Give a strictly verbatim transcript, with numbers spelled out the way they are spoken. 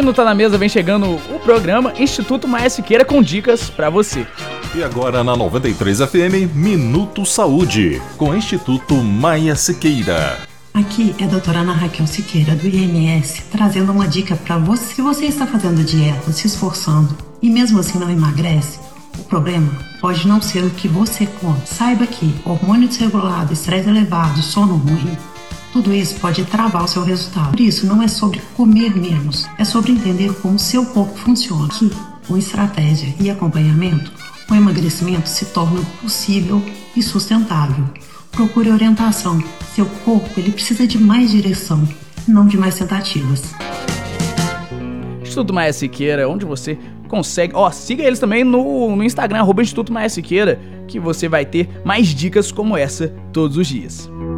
aqui no Tá Na Mesa vem chegando o programa Instituto Maia Siqueira com dicas pra você. E agora na noventa e três F M, Minuto Saúde, com o Instituto Maia Siqueira. Aqui é a doutora Ana Raquel Siqueira, do I M S, trazendo uma dica para você. Se você está fazendo dieta, se esforçando e mesmo assim não emagrece, o problema pode não ser o que você come. Saiba que hormônio desregulado, estresse elevado, sono ruim, tudo isso pode travar o seu resultado. Por isso, não é sobre comer menos, é sobre entender como o seu corpo funciona. Aqui, com estratégia e acompanhamento, o emagrecimento se torna possível e sustentável. Procure orientação. Seu corpo ele precisa de mais direção, não de mais tentativas. Instituto Maia Siqueira, onde você consegue... Ó, siga eles também no, no Instagram, arroba Instituto Maia Siqueira, que você vai ter mais dicas como essa todos os dias.